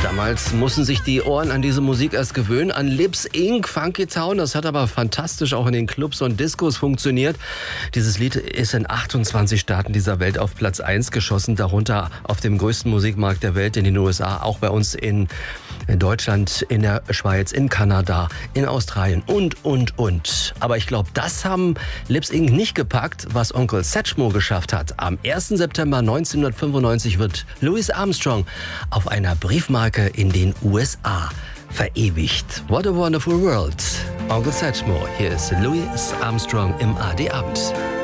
Damals mussten sich die Ohren an diese Musik erst gewöhnen, an Lips Inc. Funky Town. Das hat aber fantastisch auch in den Clubs und Discos funktioniert. Dieses Lied ist in 28 Staaten dieser Welt auf Platz 1 geschossen, darunter auf dem größten Musikmarkt der Welt in den USA, auch bei uns in Deutschland, in der Schweiz, in Kanada, in Australien und. Aber ich glaube, das haben Lips Inc. nicht gepackt, was Onkel Satchmo geschafft hat. Am 1. September 1995 wird Louis Armstrong auf einer Briefmarke in den USA verewigt. What a wonderful world. Onkel Satchmo, hier ist Louis Armstrong im AD Abend.